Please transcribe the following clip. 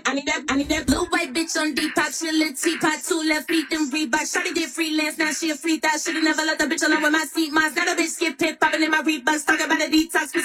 I need that blue white bitch on Depop. She a little teapot, 2 left feet, then Reebok. Shawty did freelance, now she a free thot. Should've never let the bitch alone with my seat. Mine's not a bitch get pit popping in my Reeboks. Talk about a detox.